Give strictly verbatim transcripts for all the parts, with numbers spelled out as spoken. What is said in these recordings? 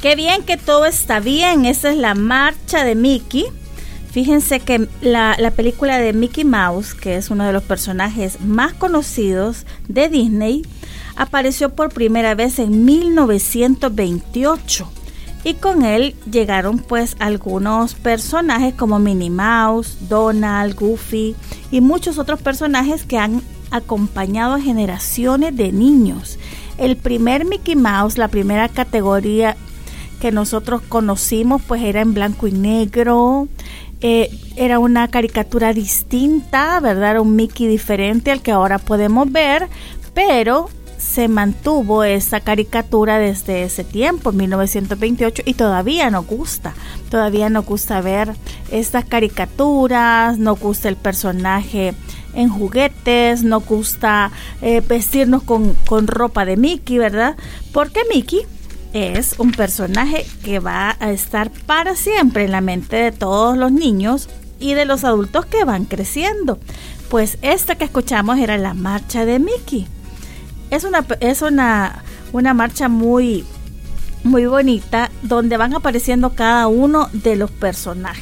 Qué bien que todo está bien. Esa es la marcha de Mickey. Fíjense que la, la película de Mickey Mouse, que es uno de los personajes más conocidos de Disney, apareció por primera vez en mil novecientos veintiocho. Y con él llegaron pues algunos personajes como Minnie Mouse, Donald, Goofy y muchos otros personajes que han acompañado a generaciones de niños. El primer Mickey Mouse, la primera categoría que nosotros conocimos, pues era en blanco y negro. Eh, era una caricatura distinta, ¿verdad? Era un Mickey diferente al que ahora podemos ver, pero se mantuvo esa caricatura desde ese tiempo, mil novecientos veintiocho, y todavía nos gusta, todavía nos gusta ver estas caricaturas, nos gusta el personaje en juguetes, nos gusta eh, vestirnos con, con ropa de Mickey, ¿verdad? Porque Mickey es un personaje que va a estar para siempre en la mente de todos los niños y de los adultos que van creciendo. Pues esta que escuchamos era la marcha de Mickey. Es una, es una, una marcha muy, muy bonita donde van apareciendo cada uno de los personajes.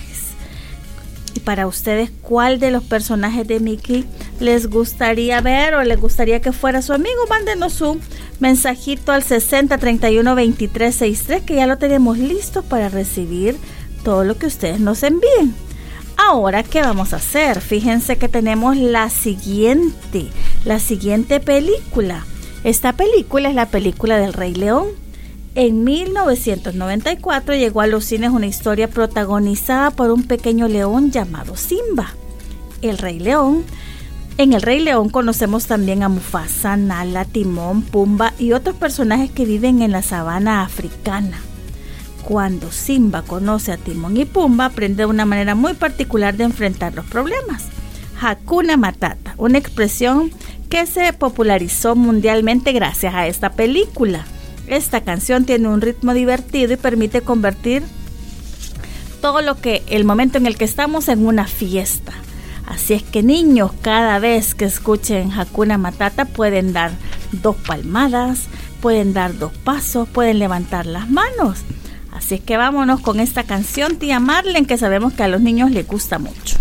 Y para ustedes, ¿cuál de los personajes de Mickey les gustaría ver o les gustaría que fuera su amigo? Mándenos un mensajito al sesenta treinta y uno veintitrés sesenta y tres, que ya lo tenemos listo para recibir todo lo que ustedes nos envíen. Ahora, ¿qué vamos a hacer? Fíjense que tenemos la siguiente, la siguiente película. Esta película es la película del Rey León. En mil novecientos noventa y cuatro llegó a los cines una historia protagonizada por un pequeño león llamado Simba, el Rey León. En el Rey León conocemos también a Mufasa, Nala, Timón, Pumba y otros personajes que viven en la sabana africana. Cuando Simba conoce a Timón y Pumba, aprende de una manera muy particular de enfrentar los problemas. Hakuna Matata, una expresión que se popularizó mundialmente gracias a esta película. Esta canción tiene un ritmo divertido y permite convertir todo lo que el momento en el que estamos en una fiesta. Así es que, niños, cada vez que escuchen Hakuna Matata pueden dar dos palmadas, pueden dar dos pasos, pueden levantar las manos. Así es que vámonos con esta canción, tía Marlene, que sabemos que a los niños les gusta mucho.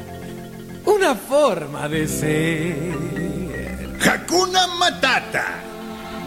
Una forma de ser. Hakuna Matata.